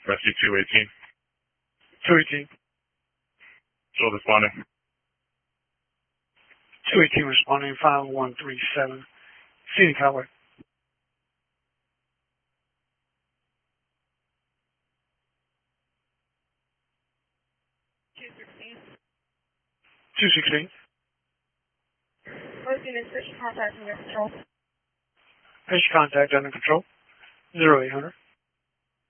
Rescue 218. 218. Still responding. 218 responding, 5137. Scenic Highway. 216. Most units, push contact under control. Push contact under control. 0800.